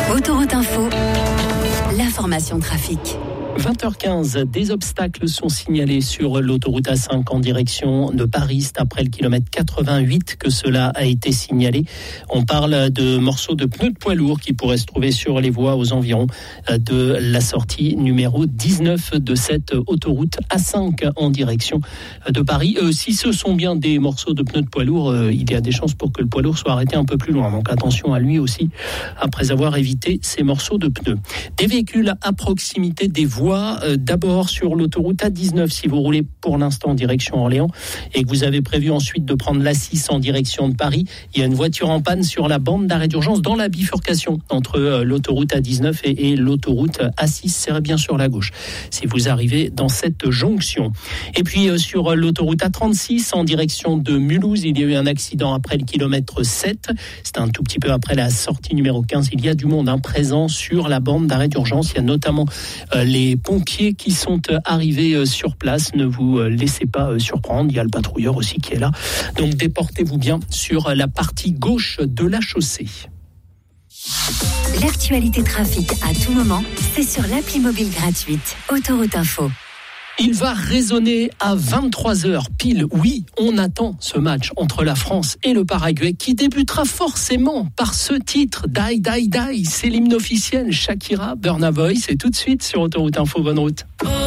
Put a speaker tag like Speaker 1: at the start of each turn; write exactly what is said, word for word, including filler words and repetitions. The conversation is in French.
Speaker 1: Autoroute Info, l'information trafic.
Speaker 2: vingt heures quinze, des obstacles sont signalés sur l'autoroute A cinq en direction de Paris. C'est après le kilomètre quatre-vingt-huit que cela a été signalé. On parle de morceaux de pneus de poids lourds qui pourraient se trouver sur les voies aux environs de la sortie numéro dix-neuf de cette autoroute A cinq en direction de Paris. Euh, si ce sont bien des morceaux de pneus de poids lourds, euh, il y a des chances pour que le poids lourd soit arrêté un peu plus loin. Donc attention à lui aussi après avoir évité ces morceaux de pneus. Des véhicules à proximité des voies. D'abord sur l'autoroute A dix-neuf, si vous roulez pour l'instant en direction Orléans et que vous avez prévu ensuite de prendre l'A six en direction de Paris, il y a une voiture en panne sur la bande d'arrêt d'urgence dans la bifurcation entre l'autoroute A dix-neuf et, et l'autoroute A six. C'est bien sur la gauche si vous arrivez dans cette jonction. Et puis sur l'autoroute A trente-six en direction de Mulhouse, il y a eu un accident après le kilomètre sept. C'est un tout petit peu après la sortie numéro quinze. Il y a du monde hein, présent sur la bande d'arrêt d'urgence. Il y a notamment euh, les pompiers qui sont arrivés sur place. Ne vous laissez pas surprendre. Il y a le patrouilleur aussi qui est là. Donc déportez-vous bien sur la partie gauche de la chaussée.
Speaker 1: L'actualité trafic à tout moment, c'est sur l'appli mobile gratuite Autoroute Info.
Speaker 2: Il va résonner à vingt-trois heures pile. Oui, on attend ce match entre la France et le Paraguay qui débutera forcément par ce titre. Die, die, die. C'est l'hymne officiel. Shakira, Burna Boy. C'est tout de suite sur Autoroute Info. Bonne route.